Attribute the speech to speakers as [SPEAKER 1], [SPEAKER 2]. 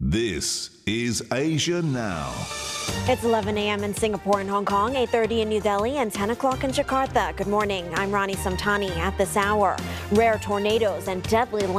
[SPEAKER 1] This is Asia Now.
[SPEAKER 2] It's 11 a.m. in Singapore and Hong Kong, 8:30 in New Delhi, and 10 o'clock in Jakarta. Good morning. I'm Rani Samtani at this hour. Rare tornadoes and deadly